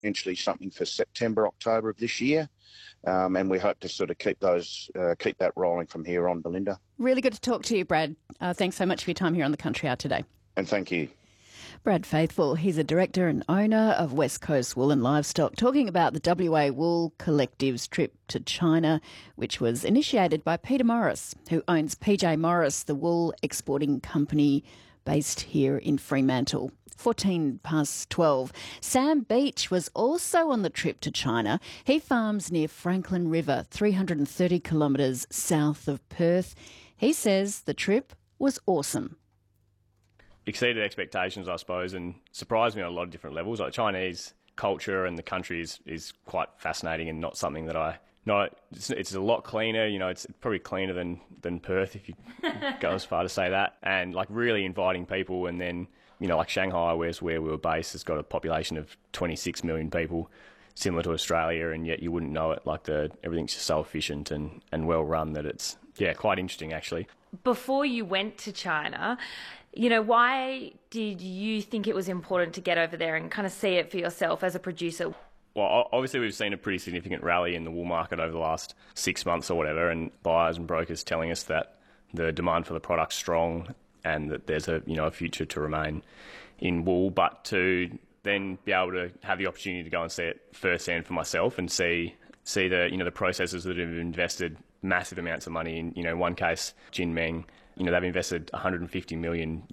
potentially something for September, October of this year. And we hope to sort of keep that rolling from here on, Belinda. Really good to talk to you, Brad. Thanks so much for your time here on the Country Hour today. And thank you. Brad Faithfull, he's a director and owner of West Coast Wool and Livestock, talking about the WA Wool Collective's trip to China, which was initiated by Peter Morris, who owns PJ Morris, the wool exporting company based here in Fremantle. 12:14. Sam Beach was also on the trip to China. He farms near Franklin River, 330 kilometres south of Perth. He says the trip was awesome. Exceeded expectations, I suppose, and surprised me on a lot of different levels. Like Chinese culture and the country is quite fascinating and not something that it's a lot cleaner, it's probably cleaner than Perth, if you go as far to say that, and like really inviting people. And then, like Shanghai, where we were based, has got a population of 26 million people, similar to Australia, and yet you wouldn't know it. Like everything's just so efficient and well run that it's, quite interesting actually. Before you went to China, why did you think it was important to get over there and kind of see it for yourself as a producer? Well, obviously we've seen a pretty significant rally in the wool market over the last 6 months or whatever, and buyers and brokers telling us that the demand for the product's strong and that there's a future to remain in wool. But to then be able to have the opportunity to go and see it firsthand for myself and see the the processors that have invested massive amounts of money in one case, Jinmeng. They've invested $150 million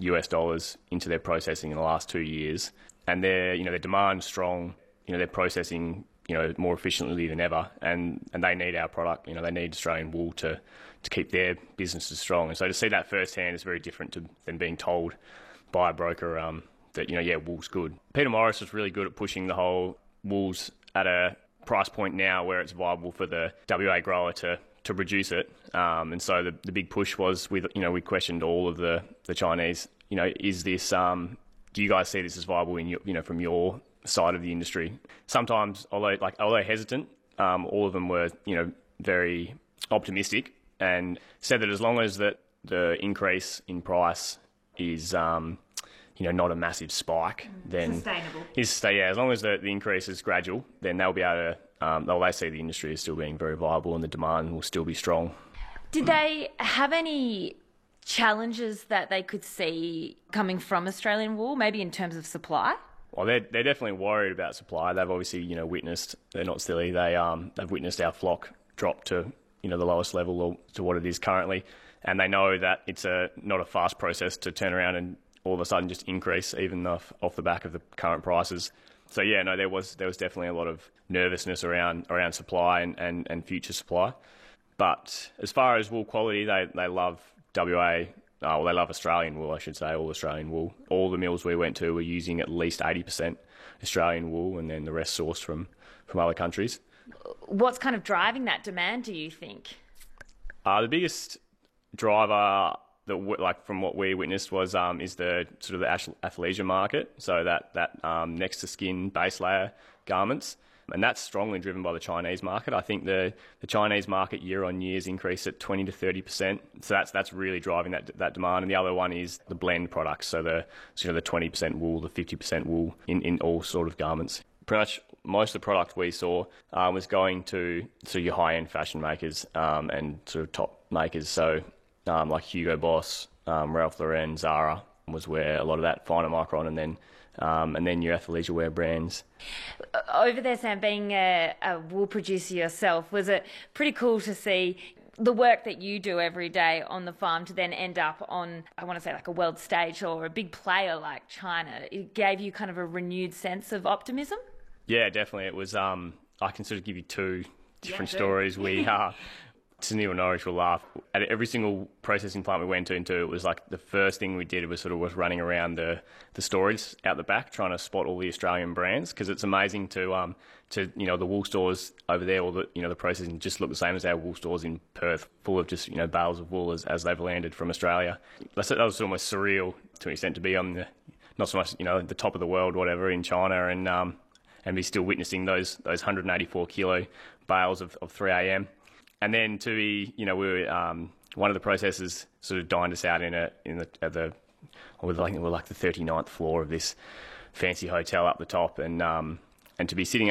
into their processing in the last 2 years, and their demand's strong. They're processing more efficiently than ever, and they need our product. They need Australian wool to keep their businesses strong. And so to see that firsthand is very different than being told by a broker that wool's good. Peter Morris was really good at pushing the whole wool's at a price point now where it's viable for the WA grower to produce it. And so the big push was we questioned all of the Chinese. Is this do you guys see this as viable in from your side of the industry? Sometimes, although hesitant, all of them were very optimistic and said that as long as that the increase in price is not a massive spike, then sustainable. As long as the increase is gradual, then they'll be able to. They see the industry as still being very viable and the demand will still be strong. Did they have any challenges that they could see coming from Australian wool, maybe in terms of supply? Well, they're definitely worried about supply. They've obviously witnessed. They're not silly. They've witnessed our flock drop to the lowest level to what it is currently, and they know that it's not a fast process to turn around and all of a sudden just increase even off the back of the current prices. So there was definitely a lot of nervousness around supply and future supply. But as far as wool quality, they love WA. They love Australian wool, I should say, all Australian wool. All the mills we went to were using at least 80% Australian wool, and then the rest sourced from other countries. What's kind of driving that demand, do you think? The biggest driver from what we witnessed was is the sort of the athleisure market, so that next to skin base layer garments, and that's strongly driven by the Chinese market. I think the Chinese market year on year has increased at 20 to 30%, so that's really driving that demand. And the other one is the blend products, so the 20% wool, the 50% wool in all sort of garments. Pretty much most of the product we saw was going to your high end fashion makers and sort of top makers. So like Hugo Boss, Ralph Lauren, Zara was where a lot of that finer micron, and then your athleisure wear brands. Over there, Sam, being a wool producer yourself, was it pretty cool to see the work that you do every day on the farm to then end up on, I want to say, like a world stage or a big player like China? It gave you kind of a renewed sense of optimism? Yeah, definitely. It was, I can sort of give you two different stories. We Sydney or Norwich will laugh. At every single processing plant we went into, it was like the first thing we did was running around the stores out the back, trying to spot all the Australian brands, because it's amazing to the wool stores over there, or the processing just look the same as our wool stores in Perth, full of just bales of wool as they've landed from Australia. That was almost surreal to an extent to be on the not so much the top of the world, whatever, in China, and be still witnessing those 184 kilo bales of 3am. And then to be, we were one of the processors sort of dined us out we're like the 39th floor of this fancy hotel up the top, and And to be sitting